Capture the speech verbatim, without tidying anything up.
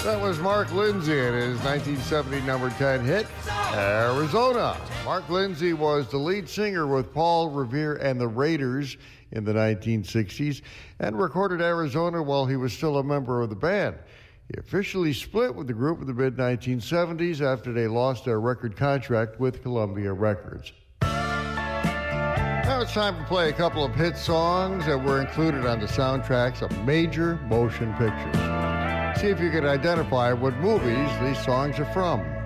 That was Mark Lindsay and his nineteen seventy number ten hit, Arizona. Mark Lindsay was the lead singer with Paul Revere and the Raiders in the nineteen sixties and recorded Arizona while he was still a member of the band. He officially split with the group in the mid nineteen seventies after they lost their record contract with Columbia Records. Now it's time to play a couple of hit songs that were included on the soundtracks of major motion pictures. See if you can identify what movies these songs are from.